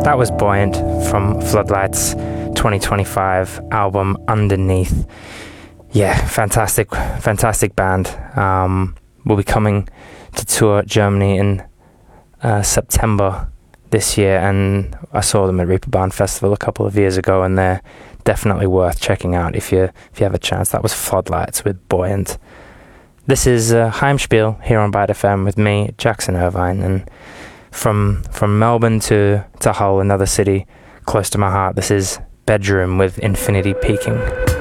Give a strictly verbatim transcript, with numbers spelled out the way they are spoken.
That was Buoyant from Floodlights twenty twenty-five album Underneath. Yeah, fantastic, fantastic band. Um, we'll be coming to tour Germany in uh, September this year, and I saw them at Reeperbahn Festival a couple of years ago, and they're definitely worth checking out if you if you have a chance. That was Floodlights with Buoyant. This is uh, Heimspiel here on Byte F M with me, Jackson Irvine, and from from Melbourne to, to Hull, another city close to my heart, this is Bedroom with Infinity Peaking.